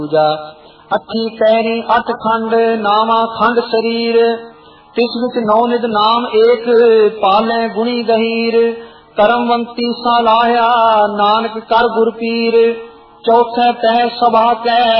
पूजा। अठी पैरी अठ खंड नावा खंड शरीर, तिस विच नौ निध नाम एक पाले गुणी गहीर। करमवंती सालाया नानक कर गुर पीर, चौथे पै सभा कै